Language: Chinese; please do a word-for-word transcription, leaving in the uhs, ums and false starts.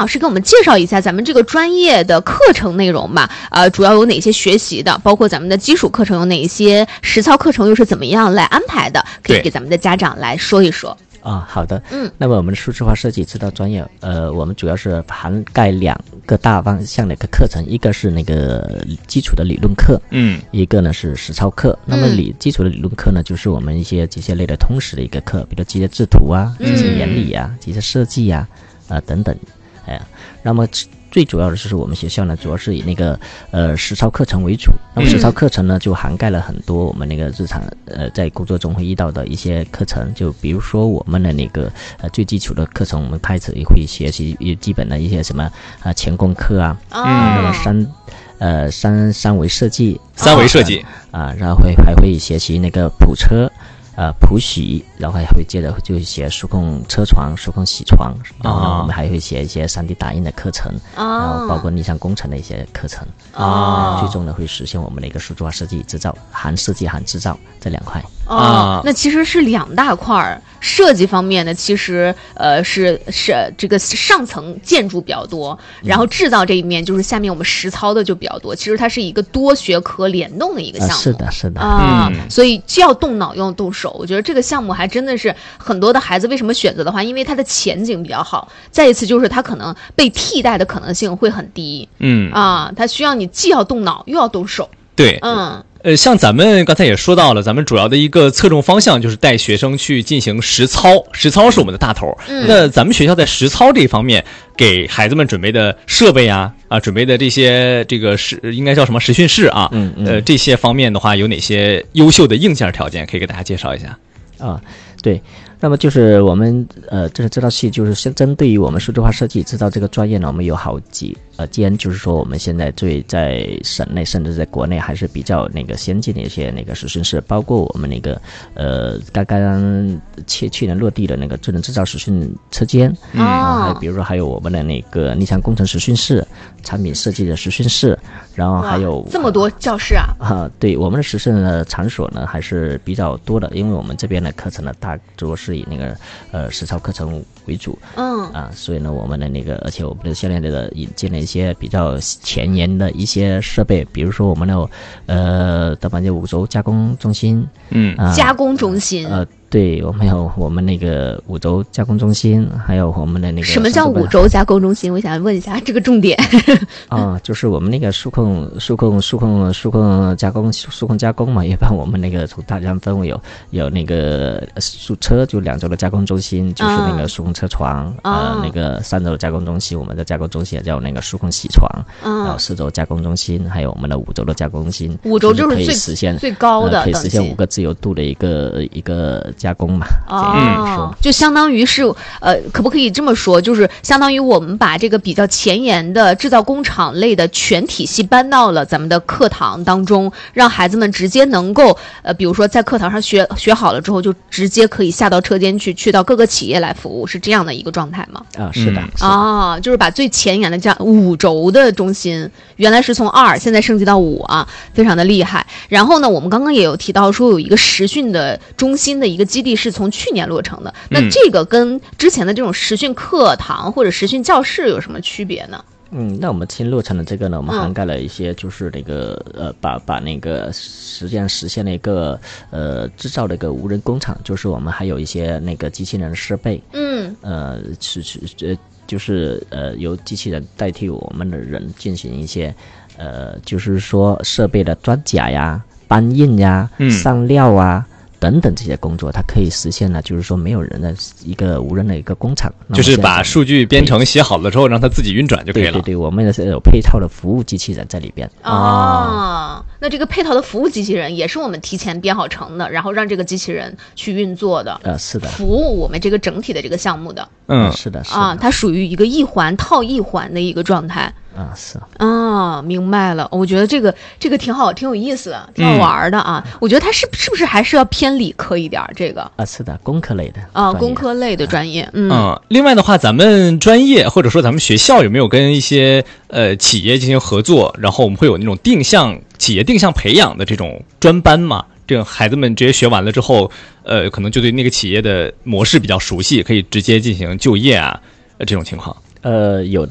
老师给我们介绍一下咱们这个专业的课程内容吧，呃，主要有哪些学习的，包括咱们的基础课程有哪些，实操课程又是怎么样来安排的，可以给咱们的家长来说一说。 啊、哦，好的， 嗯， 那么我们数字化设计指导专业，呃，我们主要是涵盖两个大方向的一个课程，一个是那个基础的理论课， 嗯， 一个呢是实操课。那么理基础的理论课呢，就是我们一些机械类的通识的一个课，比如机械制图啊、机械原理啊、机械设计啊，啊、呃、等等，哎呀，那么。最主要的就是我们学校呢，主要是以那个呃实操课程为主。那么实操课程呢，就涵盖了很多我们那个日常呃在工作中会遇到的一些课程。就比如说我们的那个呃最基础的课程，我们开始也会学习也基本的一些什么啊、呃、前工科啊， 嗯， 那么三呃三三维设计， 三维设计啊、呃，然后会还会学习那个普车。呃，谱曲，然后还会接着就写数控车床、数控铣床，然后我们还会写一些 三 D 打印的课程， 哦、 然后包括逆向工程的一些课程， 哦， 最终呢会实现我们的一个数字化设计制造，含设计含制造这两块。 哦，那其实是两大块儿。设计方面呢，其实呃是是这个上层建筑比较多，然后制造这一面就是下面我们实操的就比较多。其实它是一个多学科联动的一个项目。 啊、是的，是的啊、 嗯， 所以既要动脑又要动手。我觉得这个项目还真的是很多的孩子为什么选择的话，因为它的前景比较好。再一次就是它可能被替代的可能性会很低。 嗯啊，它需要你既要动脑又要动手。 对， 嗯。 呃，像咱们刚才也说到了，咱们主要的一个侧重方向就是带学生去进行实操，实操是我们的大头。 嗯， 那咱们学校在实操这一方面，给孩子们准备的设备啊，啊，准备的这些这个实应该叫什么实训室啊， 嗯嗯， 呃，这些方面的话，有哪些优秀的硬件条件，可以给大家介绍一下？ 啊，对。那么就是我们呃，这个这道系就是先针对于我们数字化设计制造这个专业呢，我们有好几呃间，就是说我们现在最在省内甚至在国内还是比较那个先进的一些那个实训室，包括我们那个呃刚刚去去年落地的那个智能制造实训车间， 嗯， 啊，还有比如说还有我们的那个逆向工程实训室、产品设计的实训室，然后还有这么多教室啊！ 啊，对，我们的实训的场所呢还是比较多的，因为我们这边的课程呢大多是以那个呃实操课程为主， 嗯啊，所以呢我们的那个，而且我们的现在的引进了一些比较前沿的一些设备，比如说我们的呃的半截五轴加工中心， 嗯， 啊、 加工中心， 呃。对，我们有我们那个五轴加工中心，还有我们的那个。 什么叫五轴加工中心？我想问一下这个重点。 啊，就是我们那个数控、数控、数控、数控加工、数控加工嘛，一般我们那个从大家分为有有那个数车就两轴的加工中心，就是那个数控车床， 哦、 呃，那个三轴的加工中心，我们的加工中心也叫那个数控铣床， 嗯， 然后四轴加工中心，还有我们的五轴的加工中心。 五轴就是可以最实现最高的、 呃，可以实现五个自由度的一个一个。加工嘛， 哦，就相当于是呃，可不可以这么说？就是相当于我们把这个比较前沿的制造工厂类的全体系搬到了咱们的课堂当中，让孩子们直接能够呃，比如说在课堂上学学好了之后，就直接可以下到车间去，去到各个企业来服务，是这样的一个状态吗？ 啊，是的， 啊、嗯哦，就是把最前沿的这样五轴的中心，原来是从二，现在升级到五啊，非常的厉害。然后呢，我们刚刚也有提到说有一个实训的中心的一个基地是从去年落成的，那这个跟之前的这种实训课堂或者实训教室有什么区别呢？ 嗯，那我们新落成的这个呢，我们涵盖了一些，就是那个、嗯、呃，把把那个实际上实现了一个呃制造的一个无人工厂，就是我们还有一些那个机器人设备， 嗯， 呃，是是呃，就是呃由机器人代替我们的人进行一些呃，就是说设备的装甲呀、搬运呀、 嗯、 上料啊。等等这些工作，它可以实现呢，就是说没有人的一个无人的一个工厂， 就是把数据编程写好了之后，让它自己运转就可以了。 对对对，我们有配套的服务机器人在里边。 哦，那这个配套的服务机器人也是我们提前编好成的，然后让这个机器人去运作的。 呃，是的， 服务我们这个整体的这个项目的。 嗯， 是的，是的。 啊，它属于一个一环套一环的一个状态。 啊，是啊，明白了。我觉得这个这个挺好，挺有意思的，挺好玩的啊。嗯、我觉得它是是不是还是要偏理科一点？这个啊，是的，工科类的啊，工科类的专业。嗯嗯。另外的话，咱们专业或者说咱们学校有没有跟一些呃企业进行合作？然后我们会有那种定向企业定向培养的这种专班嘛？这样孩子们直接学完了之后，呃，可能就对那个企业的模式比较熟悉，可以直接进行就业啊，呃、这种情况。 呃，有的。